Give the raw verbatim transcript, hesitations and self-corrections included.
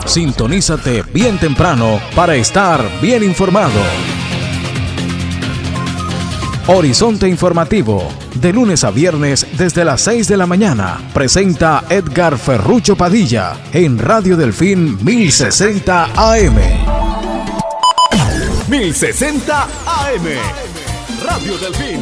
Sintonízate bien temprano para estar bien informado. Horizonte Informativo, de lunes a viernes desde las seis de la mañana, presenta Edgar Ferrucho Padilla en Radio Delfín mil sesenta A M. mil sesenta A M, Radio Delfín,